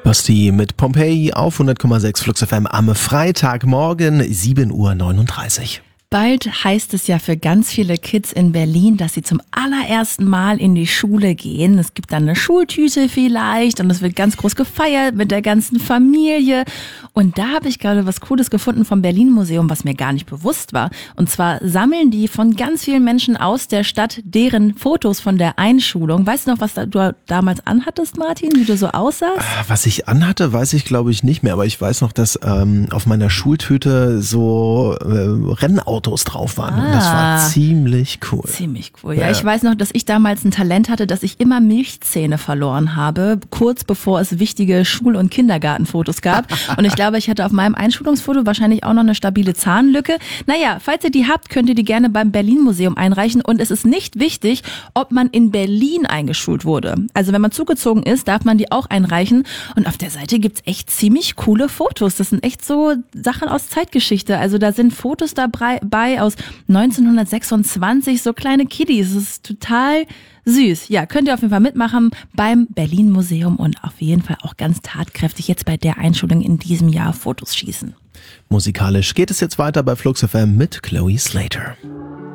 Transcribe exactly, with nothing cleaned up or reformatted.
Basti mit Pompeii auf hundert Komma sechs Flux F M am Freitagmorgen, sieben Uhr neununddreißig. Bald heißt es ja für ganz viele Kids in Berlin, dass sie zum allerersten Mal in die Schule gehen. Es gibt dann eine Schultüte vielleicht und es wird ganz groß gefeiert mit der ganzen Familie. Und da habe ich gerade was Cooles gefunden vom Berlin Museum, was mir gar nicht bewusst war. Und zwar sammeln die von ganz vielen Menschen aus der Stadt deren Fotos von der Einschulung. Weißt du noch, was du damals anhattest, Martin, wie du so aussahst? Was ich anhatte, weiß ich glaube ich nicht mehr, aber ich weiß noch, dass ähm, auf meiner Schultüte so äh, Rennautos drauf waren. Ah, und das war ziemlich cool. Ziemlich cool. Ja, Ja. ich weiß noch, dass ich damals ein Talent hatte, dass ich immer Milchzähne verloren habe, kurz bevor es wichtige Schul- und Kindergartenfotos gab. Und ich glaube, ich hatte auf meinem Einschulungsfoto wahrscheinlich auch noch eine stabile Zahnlücke. Naja, falls ihr die habt, könnt ihr die gerne beim Berlin Museum einreichen. Und es ist nicht wichtig, ob man in Berlin eingeschult wurde. Also wenn man zugezogen ist, darf man die auch einreichen. Und auf der Seite gibt's echt ziemlich coole Fotos. Das sind echt so Sachen aus Zeitgeschichte. Also da sind Fotos dabei aus neunzehnhundertsechsundzwanzig, so kleine Kiddies. Das ist total süß. Ja, könnt ihr auf jeden Fall mitmachen beim Berlin Museum und auf jeden Fall auch ganz tatkräftig jetzt bei der Einschulung in diesem Jahr Fotos schießen. Musikalisch geht es jetzt weiter bei Flux F M mit Chloe Slater.